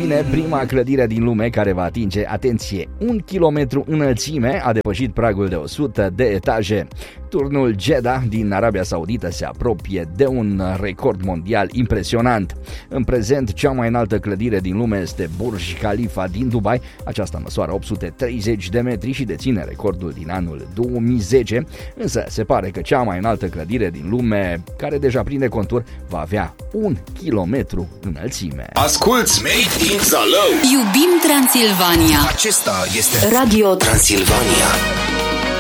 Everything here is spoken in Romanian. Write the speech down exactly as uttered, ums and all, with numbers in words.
bine, prima clădire din lume care va atinge, atenție, un kilometru înălțime a depășit pragul de o sută de etaje. Turnul Jeddah din Arabia Saudită se apropie de un record mondial impresionant. În prezent, cea mai înaltă clădire din lume este Burj Khalifa din Dubai. Aceasta măsoară opt sute treizeci de metri și deține recordul din anul două mii zece, însă se pare că cea mai înaltă clădire din lume, care deja prinde contur, va avea un kilometru înălțime. Asculți Made in Zalău. Iubim Transilvania. Acesta este Radio Transilvania.